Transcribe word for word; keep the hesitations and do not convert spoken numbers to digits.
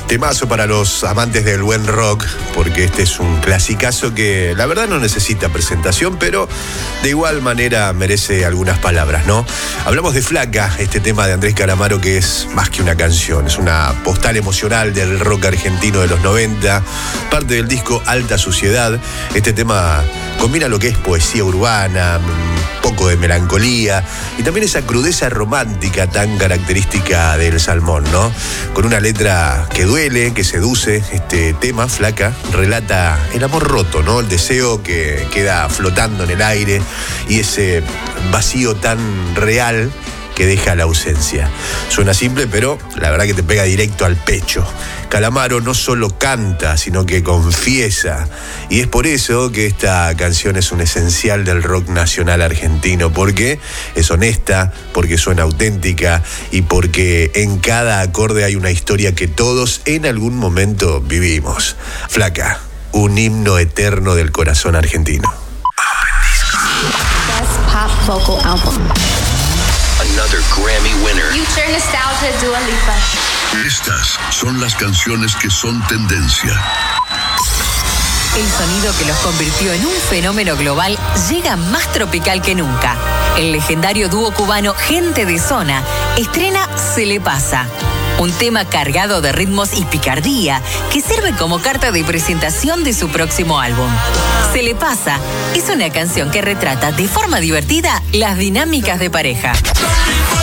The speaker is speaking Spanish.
Temazo para los amantes del buen rock, porque este es un clasicazo que la verdad no necesita presentación, pero de igual manera merece algunas palabras, ¿no? Hablamos de Flaca, este tema de Andrés Calamaro que es más que una canción, es una postal emocional del rock argentino de los noventa, parte del disco Alta Suciedad. Este tema combina lo que es poesía urbana, un poco de melancolía y también esa crudeza romántica tan característica del Salmón, ¿no? Con una letra que duele, que seduce. Este tema, Flaca, relata el amor roto, ¿no? El deseo que queda flotando en el aire y ese vacío tan real que deja la ausencia. Suena simple, pero la verdad que te pega directo al pecho. Calamaro no solo canta, sino que confiesa. Y es por eso que esta canción es un esencial del rock nacional argentino, porque es honesta, porque suena auténtica y porque en cada acorde hay una historia que todos en algún momento vivimos. Flaca, un himno eterno del corazón argentino. Best pop vocal album. Another Grammy winner. Future Nostalgia, Dua Lipa. Estas son las canciones que son tendencia. El sonido que los convirtió en un fenómeno global llega más tropical que nunca. El legendario dúo cubano Gente de Zona estrena Se le pasa, un tema cargado de ritmos y picardía que sirve como carta de presentación de su próximo álbum. Se le pasa es una canción que retrata de forma divertida las dinámicas de pareja.